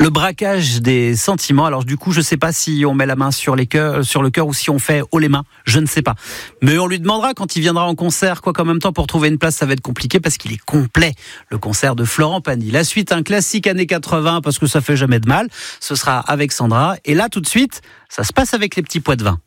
Le braquage des sentiments. Alors du coup, je sais pas si on met la main sur le cœur ou si on fait haut les mains. Je ne sais pas. Mais on lui demandera quand il viendra en concert. Quoi qu'en même temps, pour trouver une place, ça va être compliqué parce qu'il est complet. Le concert de Florent Pagny. La suite, un classique années 80 parce que ça fait jamais de mal. Ce sera avec Sandra. Et là, tout de suite, ça se passe avec les petits pois de vin.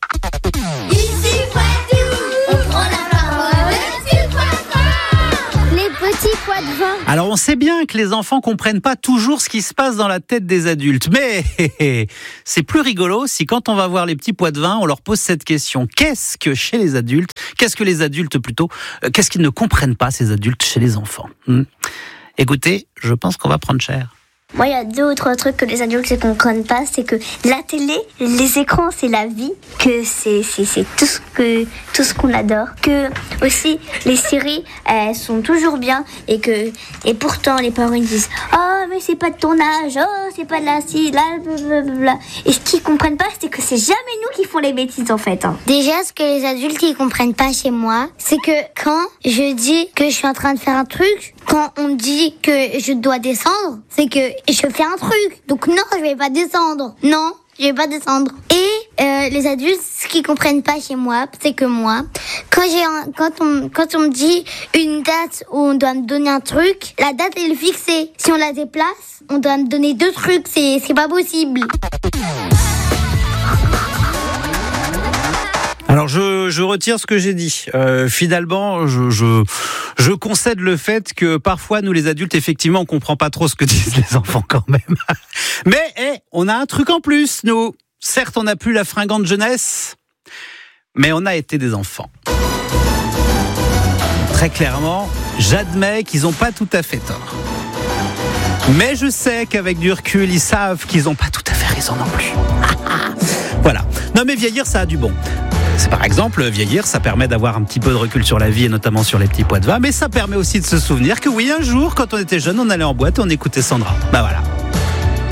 Alors on sait bien que les enfants comprennent pas toujours ce qui se passe dans la tête des adultes, mais c'est plus rigolo si quand on va voir les petits pois de vin, on leur pose cette question. Qu'est-ce que les adultes qu'est-ce qu'ils ne comprennent pas ces adultes chez les enfants? Écoutez, je pense qu'on va prendre cher. Moi, il y a 2 autres trucs que les adultes ne comprennent pas, c'est que la télé, les écrans, c'est la vie, que c'est tout ce qu'on adore, que aussi les séries, elles sont toujours bien et pourtant les parents ils disent oh mais c'est pas de ton âge, oh c'est pas de la ci, là blablabla. Et ce qu'ils comprennent pas, c'est que c'est jamais nous qui font les bêtises en fait. Déjà, ce que les adultes ils comprennent pas chez moi, c'est que quand je dis que je suis en train de faire un truc, quand on me dit que je dois descendre, c'est que je fais un truc. Donc non, je vais pas descendre. Non, je vais pas descendre. Et les adultes, ce qu'ils comprennent pas chez moi, c'est que moi, quand on me dit une date où on doit me donner un truc, la date elle est fixée. Si on la déplace, on doit me donner 2 trucs. C'est pas possible. Alors je retire ce que j'ai dit. Finalement, je concède le fait que parfois nous les adultes, effectivement, on comprend pas trop ce que disent les enfants quand même. Mais on a un truc en plus, nous. Certes, on n'a plus la fringante jeunesse, mais on a été des enfants. Très clairement, j'admets qu'ils n'ont pas tout à fait tort. Mais je sais qu'avec du recul, ils savent qu'ils n'ont pas tout à fait raison non plus. Voilà. Non mais vieillir, ça a du bon. C'est par exemple, vieillir, ça permet d'avoir un petit peu de recul sur la vie et notamment sur les petits pois de vin, mais ça permet aussi de se souvenir que oui, un jour, quand on était jeune, on allait en boîte et on écoutait Sandra. Bah voilà.